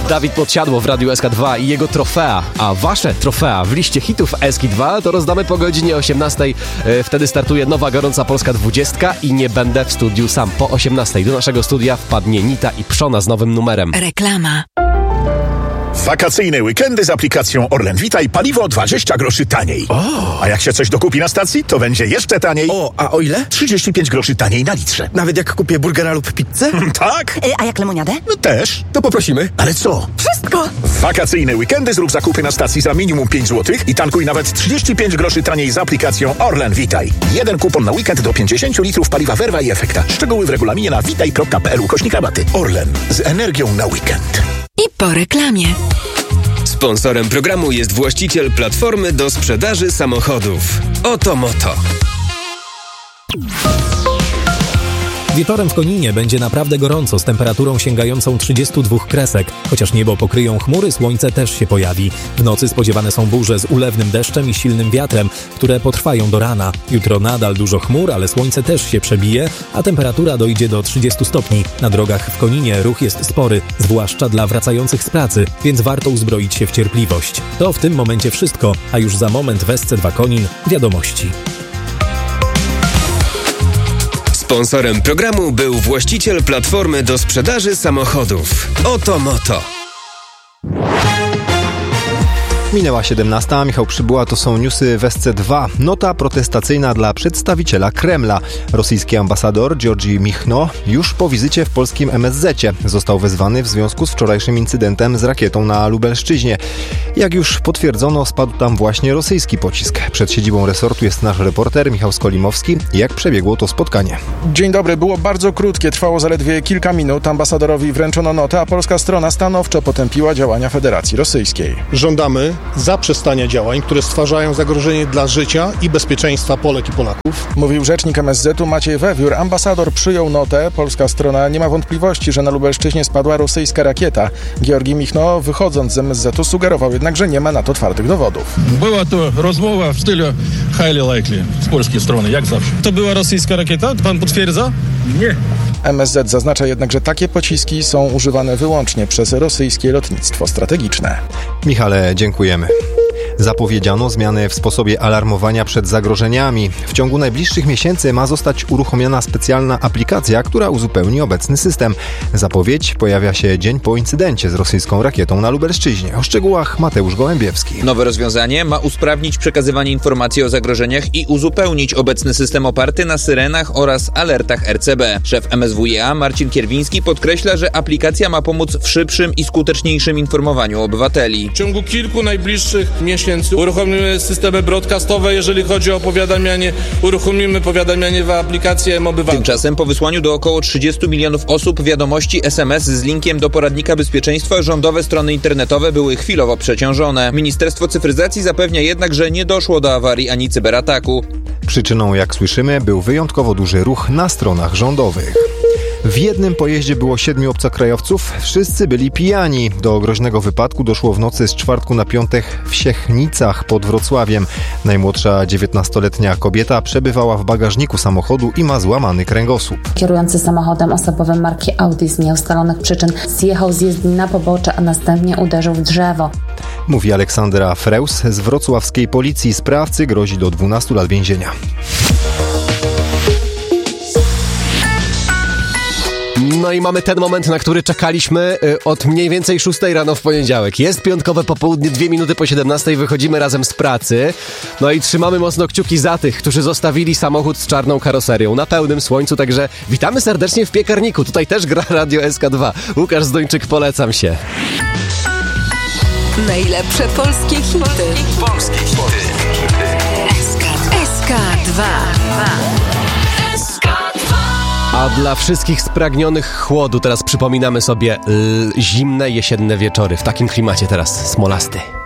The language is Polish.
Dawid Podsiadło w Radiu SK2 i jego trofea, a wasze trofea w liście hitów SK2 to rozdamy po godzinie 18. Wtedy startuje nowa Gorąca Polska 20 i nie będę w studiu sam. Po 18 do naszego studia wpadnie Nita i Przona z nowym numerem. Reklama. Wakacyjne weekendy z aplikacją Orlen Witaj, paliwo 20 groszy taniej. A jak się coś dokupi na stacji, to będzie jeszcze taniej. A o ile? 35 groszy taniej na litrze. Nawet jak kupię burgera lub pizzę? Tak? A jak lemoniadę? No też. To poprosimy. Ale co? Wszystko! W wakacyjne weekendy zrób zakupy na stacji za minimum 5 zł i tankuj nawet 35 groszy taniej z aplikacją Orlen Witaj. Jeden kupon na weekend do 50 litrów paliwa Verva i Efekta. Szczegóły w regulaminie na witaj.pl/rabaty. Orlen. Z energią na weekend. I po reklamie. Sponsorem programu jest właściciel platformy do sprzedaży samochodów. Oto Moto. Wieczorem w Koninie będzie naprawdę gorąco z temperaturą sięgającą 32 kresek. Chociaż niebo pokryją chmury, słońce też się pojawi. W nocy spodziewane są burze z ulewnym deszczem i silnym wiatrem, które potrwają do rana. Jutro nadal dużo chmur, ale słońce też się przebije, a temperatura dojdzie do 30 stopni. Na drogach w Koninie ruch jest spory, zwłaszcza dla wracających z pracy, więc warto uzbroić się w cierpliwość. To w tym momencie wszystko, a już za moment w SC2 Konin wiadomości. Sponsorem programu był właściciel platformy do sprzedaży samochodów. Oto Moto. Minęła 17. Michał Przybyła, to są newsy w SC2. Nota protestacyjna dla przedstawiciela Kremla. Rosyjski ambasador Georgi Michno już po wizycie w polskim MSZ-cie został wezwany w związku z wczorajszym incydentem z rakietą na Lubelszczyźnie. Jak już potwierdzono, spadł tam właśnie rosyjski pocisk. Przed siedzibą resortu jest nasz reporter Michał Skolimowski. Jak przebiegło to spotkanie? Dzień dobry, było bardzo krótkie, trwało zaledwie kilka minut. Ambasadorowi wręczono notę, a polska strona stanowczo potępiła działania Federacji Rosyjskiej. Żądamy zaprzestania działań, które stwarzają zagrożenie dla życia i bezpieczeństwa Polek i Polaków. Mówił rzecznik MSZ-u Maciej Wewiór. Ambasador przyjął notę. Polska strona nie ma wątpliwości, że na Lubelszczyźnie spadła rosyjska rakieta. Georgi Michno, wychodząc z MSZ-u, sugerował jednak, że nie ma na to twardych dowodów. Była to rozmowa w stylu highly likely z polskiej strony, jak zawsze. To była rosyjska rakieta? Pan potwierdza? Nie. MSZ zaznacza jednak, że takie pociski są używane wyłącznie przez rosyjskie lotnictwo strategiczne. Michale, dziękujemy. Zapowiedziano zmiany w sposobie alarmowania przed zagrożeniami. W ciągu najbliższych miesięcy ma zostać uruchomiona specjalna aplikacja, która uzupełni obecny system. Zapowiedź pojawia się dzień po incydencie z rosyjską rakietą na Lubelszczyźnie. O szczegółach Mateusz Gołębiewski. Nowe rozwiązanie ma usprawnić przekazywanie informacji o zagrożeniach i uzupełnić obecny system oparty na syrenach oraz alertach RCB. Szef MSWiA Marcin Kierwiński podkreśla, że aplikacja ma pomóc w szybszym i skuteczniejszym informowaniu obywateli. W ciągu kilku najbliższych miesięcy uruchomimy systemy broadcastowe, jeżeli chodzi o powiadamianie, uruchomimy powiadamianie w aplikację mObywatel. Tymczasem po wysłaniu do około 30 milionów osób wiadomości SMS z linkiem do poradnika bezpieczeństwa rządowe strony internetowe były chwilowo przeciążone. Ministerstwo Cyfryzacji zapewnia jednak, że nie doszło do awarii ani cyberataku. Przyczyną, jak słyszymy, był wyjątkowo duży ruch na stronach rządowych. W jednym pojeździe było 7 obcokrajowców, wszyscy byli pijani. Do groźnego wypadku doszło w nocy z czwartku na piątek w Siechnicach pod Wrocławiem. Najmłodsza 19-letnia kobieta przebywała w bagażniku samochodu i ma złamany kręgosłup. Kierujący samochodem osobowym marki Audi z nieustalonych przyczyn zjechał z jezdni na pobocze, a następnie uderzył w drzewo. Mówi Aleksandra Freus z wrocławskiej policji. Sprawcy grozi do 12 lat więzienia. No i mamy ten moment, na który czekaliśmy od mniej więcej 6 rano w poniedziałek. Jest piątkowe popołudnie, 2 minuty po 17, wychodzimy razem z pracy. No i trzymamy mocno kciuki za tych, którzy zostawili samochód z czarną karoserią na pełnym słońcu, także witamy serdecznie w piekarniku. Tutaj też gra Radio SK2. Łukasz Zdończyk, polecam się. Najlepsze polskie hity. SK2. A dla wszystkich spragnionych chłodu teraz przypominamy sobie zimne jesienne wieczory. W takim klimacie teraz Smolasty.